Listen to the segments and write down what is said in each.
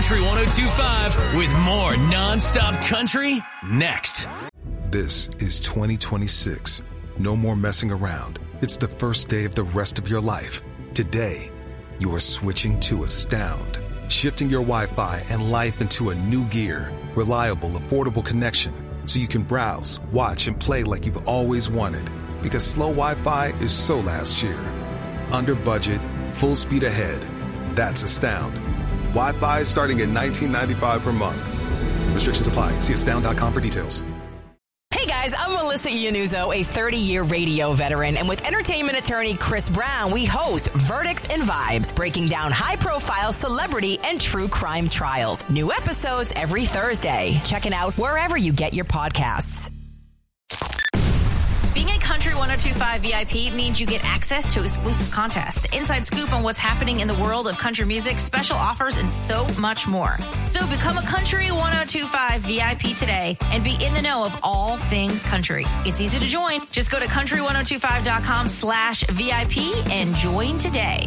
Country 102.5 with more nonstop country next. This is 2026. No more messing around. It's the first day of the rest of your life. Today, you are switching to Astound, shifting your Wi-Fi and life into a new gear. Reliable, affordable connection, so you can browse, watch, and play like you've always wanted. Because slow Wi-Fi is so last year. Under budget, full speed ahead. That's Astound. Wi-Fi starting at $19.95 per month. Restrictions apply. See astound.com for details. Hey guys, I'm Melissa Iannuzzo, a 30-year radio veteran, and with entertainment attorney Chris Brown, we host Verdicts and Vibes, breaking down high-profile celebrity and true crime trials. New episodes every Thursday. Check it out wherever you get your podcasts. Being a Country 102.5 VIP means you get access to exclusive contests, the inside scoop on what's happening in the world of country music, special offers, and so much more. So become a Country 102.5 VIP today and be in the know of all things country. It's easy to join. Just go to country1025.com/VIP and join today.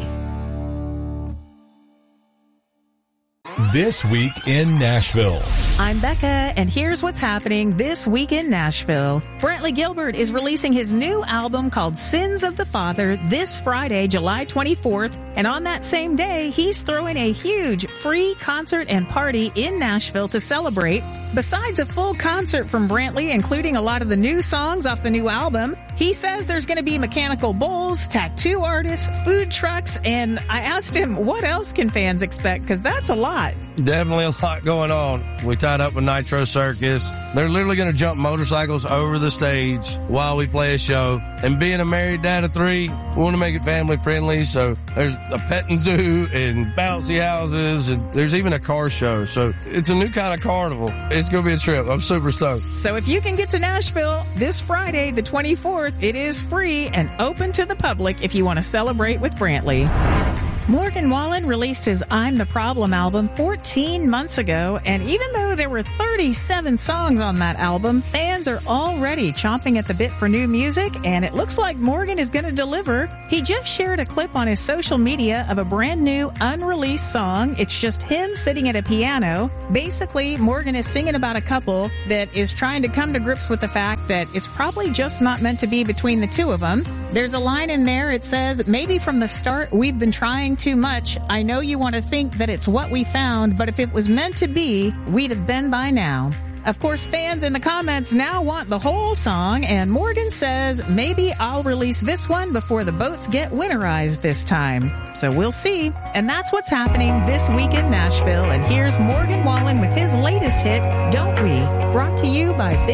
This Week in Nashville. I'm Becca, and here's what's happening this week in Nashville. Brantley Gilbert is releasing his new album called Sins of the Father this Friday, July 24th. And on that same day, he's throwing a huge free concert and party in Nashville to celebrate. Besides a full concert from Brantley, including a lot of the new songs off the new album, he says there's going to be mechanical bulls, tattoo artists, food trucks, and I asked him, what else can fans expect? Because that's a lot. Definitely a lot going on. We tied up with Nitro Circus. They're literally going to jump motorcycles over the stage while we play a show. And being a married dad of 3, we want to make it family friendly. So there's a petting zoo and bouncy houses, and there's even a car show. So it's a new kind of carnival. It's going to be a trip. I'm super stoked. So if you can get to Nashville this Friday, the 24th, it is free and open to the public if you want to celebrate with Brantley. Morgan Wallen released his I'm the Problem album 14 months ago, and even though there were 37 songs on that album, fans are already chomping at the bit for new music, and it looks like Morgan is going to deliver. He just shared a clip on his social media of a brand new unreleased song. It's just him sitting at a piano. Basically, Morgan is singing about a couple that is trying to come to grips with the fact that it's probably just not meant to be between the two of them. There's a line in there, it says, maybe from the start we've been trying too much. I know you want to think that it's what we found, but if it was meant to be, we'd have been by now. Of course, fans in the comments now want the whole song, and Morgan says, maybe I'll release this one before the boats get winterized this time. So we'll see. And that's what's happening this week in Nashville. And here's Morgan Wallen with his latest hit, Don't We? Brought to you by Big